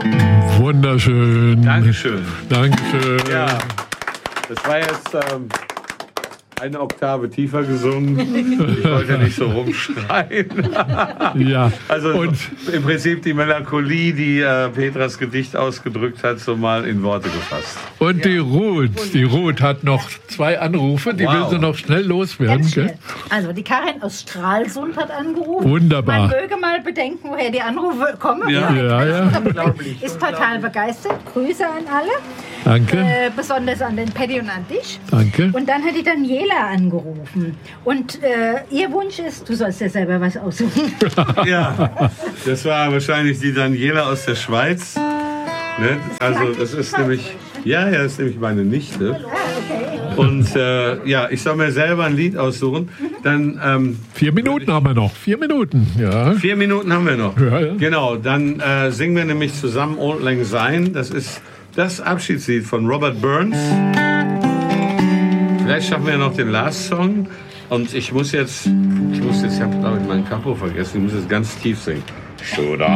Wunderschön. Dankeschön. Dankeschön. Ja, das war jetzt eine Oktave tiefer gesungen. Ich wollte nicht so rumschreien. Ja. Also Und im Prinzip die Melancholie, die Petras Gedicht ausgedrückt hat, so mal in Worte gefasst. Und die Ruth hat noch 2 Anrufe, die will sie noch schnell loswerden. Ganz Gell? schnell. Also die Karin aus Stralsund hat angerufen. Wunderbar. Man möge mal bedenken, woher die Anrufe kommen. Ja. Ist total begeistert. Grüße an alle. Danke. Besonders an den Paddy und an dich. Danke. Und dann hat die Daniela angerufen. Und ihr Wunsch ist, du sollst dir selber was aussuchen. Ja, das war wahrscheinlich die Daniela aus der Schweiz. Ne? Also das ist nämlich, das ist nämlich meine Nichte. Und ich soll mir selber ein Lied aussuchen. Dann 4 Minuten haben wir noch. 4 Minuten. Ja. 4 Minuten haben wir noch. Ja. Genau, dann singen wir nämlich zusammen Old Lang Syne. Das ist das Abschiedslied von Robert Burns. Vielleicht schaffen wir noch den Last Song. Und ich habe glaube ich meinen Capo vergessen. Ich muss jetzt ganz tief singen.